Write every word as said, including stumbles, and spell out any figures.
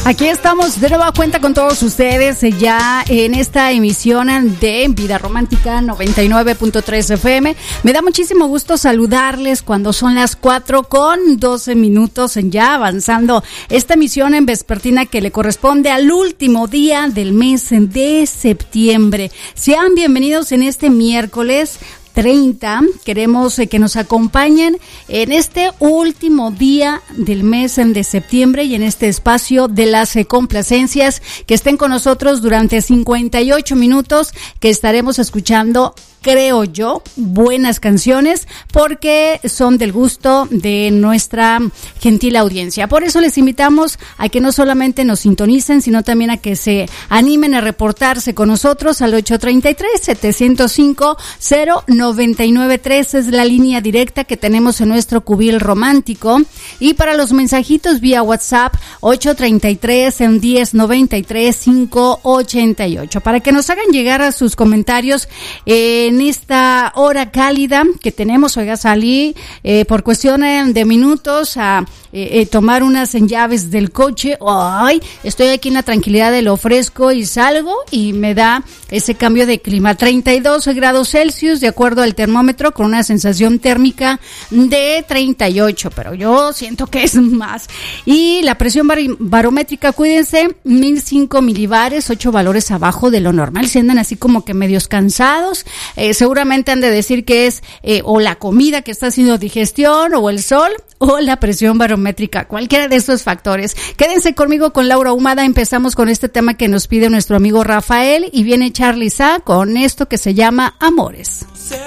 Aquí estamos de nueva cuenta con todos ustedes ya en esta emisión de Vida Romántica noventa y nueve punto tres F M. Me da muchísimo gusto saludarles cuando son las cuatro con doce minutos, ya avanzando esta emisión en vespertina que le corresponde al último día del mes de septiembre. Sean bienvenidos en este miércoles treinta, queremos eh, que nos acompañen en este último día del mes de septiembre y en este espacio de las eh, complacencias, que estén con nosotros durante cincuenta y ocho minutos, que estaremos escuchando, creo yo, buenas canciones, porque son del gusto de nuestra gentil audiencia. Por eso les invitamos a que no solamente nos sintonicen, sino también a que se animen a reportarse con nosotros al ocho tres tres, siete cero cinco, cero nueve nueve tres, es la línea directa que tenemos en nuestro cubil romántico. Y para los mensajitos vía WhatsApp, ocho tres tres, diez noventa y tres, quinientos ochenta y ocho, para que nos hagan llegar a sus comentarios eh, en esta hora cálida que tenemos. Oiga, salí eh, por cuestión de minutos a eh, eh, tomar unas llaves del coche. Ay, estoy aquí en la tranquilidad de lo fresco y salgo y me da ese cambio de clima. treinta y dos grados Celsius de acuerdo al termómetro, con una sensación térmica de treinta y ocho, pero yo siento que es más. Y la presión bar- barométrica, cuídense, mil cinco milibares, ocho valores abajo de lo normal. Si andan así como que medios cansados, Eh, seguramente han de decir que es eh, o la comida que está haciendo digestión, o el sol, o la presión barométrica, cualquiera de estos factores. Quédense conmigo con Laura Ahumada. Empezamos con este tema que nos pide nuestro amigo Rafael, y viene Charly Sa con esto que se llama Amores.